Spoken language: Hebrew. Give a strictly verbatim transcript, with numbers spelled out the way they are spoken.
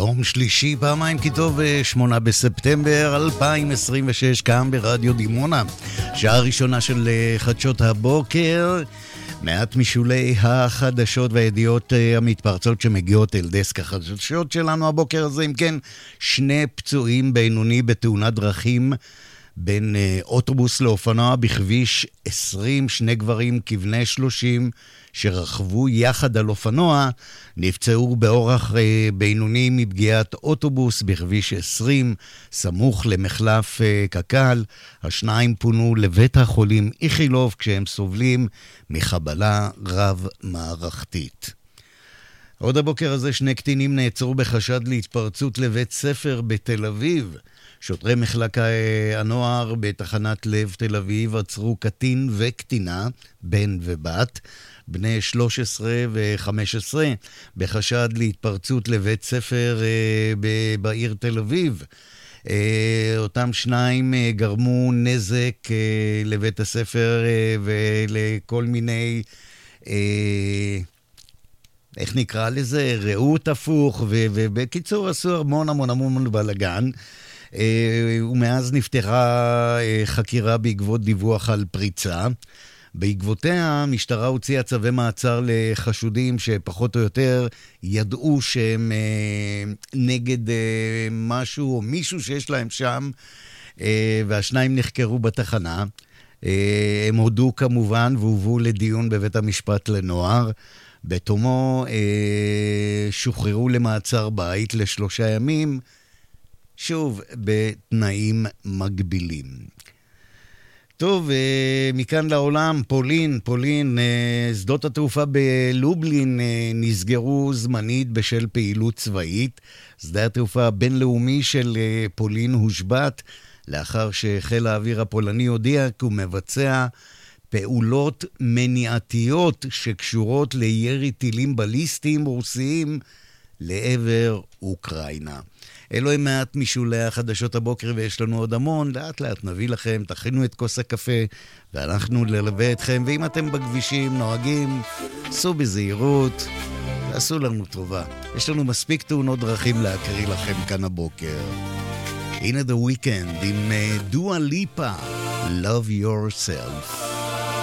יום שלישי, פעמיים כי טוב, שמונה בספטמבר אלפיים עשרים ושש, כאן ברדיו דימונה. שעה ראשונה של חדשות הבוקר, מעט משולי החדשות והידיעות המתפרצות שמגיעות אל דסק החדשות שלנו הבוקר הזה. אם כן, שני פצועים בינוני בתאונת דרכים בין אוטובוס לאופנוע בכביש עשרים, שני גברים כבני שלושים שרכבו יחד על אופנוע נפצעו באורח בינוני מפגיעת אוטובוס בכביש עשרים סמוך למחלף קקל. השניים פונו לבית החולים איכילוב כשהם סובלים מחבלה רב מערכתית. עוד הבוקר הזה שני קטינים נעצרו בחשד להתפרצות לבית ספר בתל אביב. שוטרי מחלקה הנוער בתחנת לב תל אביב עצרו קטין וקטינה, בן ובת, בני שלוש עשרה ו-חמש עשרה, בחשד להתפרצות לבית ספר בעיר תל אביב. אותם שניים גרמו נזק לבית הספר ולכל מיני, איך נקרא לזה, ראות הפוך, ובקיצור עשו המון המון המון בלגן. ומאז נפתחה חקירה בעקבות דיווח על פריצה. בעקבותיה המשטרה הוציאה צווי מעצר לחשודים שפחות או יותר ידעו שהם נגד משהו או מישהו שיש להם שם, והשניים נחקרו בתחנה. הם הודו כמובן והובאו לדיון בבית המשפט לנוער. בתומו שוחררו למעצר בית לשלושה ימים, שוב בתנאים מגבילים. טוב, מכאן לעולם, פולין, פולין, שדות התעופה בלובלין נסגרו זמנית בשל פעילות צבאית. שדה התעופה הבינלאומי של פולין הושבת לאחר שחיל האוויר הפולני הודיע כי הוא מבצע פעולות מניעתיות שקשורות לירי טילים בליסטיים רוסיים לעבר אוקראינה. אלו הם מעט משולי החדשות הבוקר ויש לנו עוד המון. לאט לאט נביא לכם, תכינו את כוס הקפה ואנחנו נלווה אתכם. ואם אתם בכבישים נוהגים, סעו בזהירות, תעשו לנו טובה. יש לנו מספיק תאונות דרכים להקריא לכם כאן הבוקר. הנה The Weeknd עם דואה ליפה, Love Yourself.